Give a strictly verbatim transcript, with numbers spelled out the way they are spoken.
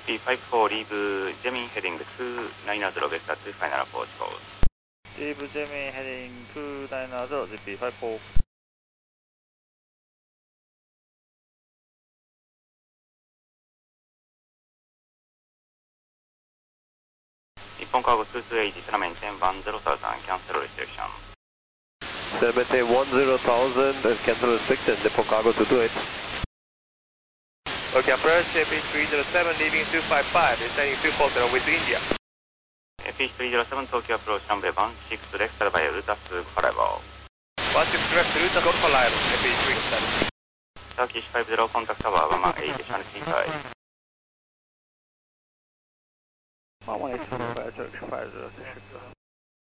ピーファイブフォー leave Gemin heading two nine zero vector to final approach code. Leave Gemin heading two nine zero ジェーピーファイブフォー。 日本カーゴツーツーエイト、セナメンテンワンゼロサウザン、キャンセルリストリクション。 セナメンテンワンゼロサウザン、キャンセルリストリクション、日本カーゴツーツーエイト。 Okay, approach A P three zero seven, leaving two five five, descending two four zero with India. A P three zero seven, Tokyo approach runway one six left via Rutas Golf Arrival. one six left, Rutas Golf Arrival, A P three zero seven. Turkish five zero, contact tower one one eight, Channel C five. one one eight, Turkish five zero,